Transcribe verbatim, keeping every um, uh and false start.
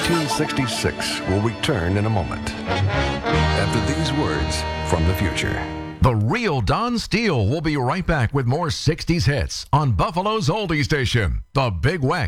nineteen sixty-six will return in a moment. After these words from the future. The real Don Steele will be right back with more sixties hits on Buffalo's oldie station, The Big Weck.